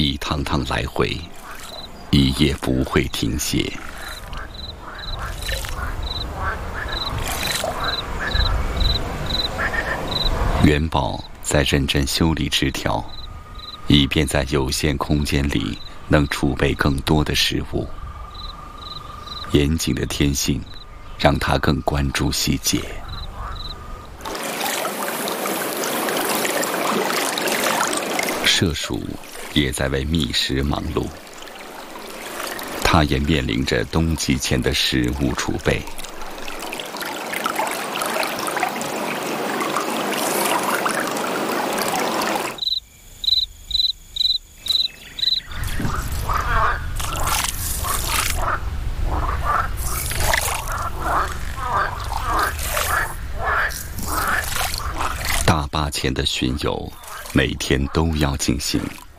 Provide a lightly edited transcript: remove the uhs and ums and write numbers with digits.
一趟趟来回，一夜不会停歇。元宝在认真修理枝条，以便在有限空间里能储备更多的食物。严谨的天性让他更关注细节。麝鼠也在为觅食忙碌，它也面临着冬季前的食物储备。大坝前的巡游每天都要进行。